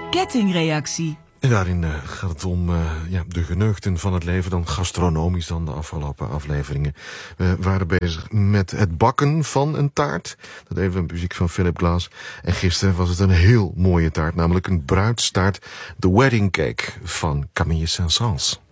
kettingreactie. En daarin gaat het om de geneugten van het leven, dan gastronomisch dan de afgelopen afleveringen. We waren bezig met het bakken van een taart. Dat even de muziek van Philip Glass. En gisteren was het een heel mooie taart, namelijk een bruidstaart. De wedding cake van Camille Saint-Saëns.